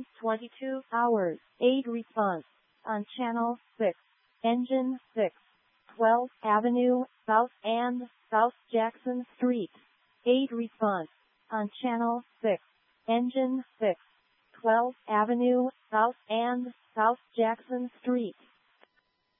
within 22 hours. 8 response on Channel 6. Engine 6. 12th Avenue, South and South Jackson Street. 8 response on Channel 6. Engine 6. 12th Avenue, South and South Jackson Street.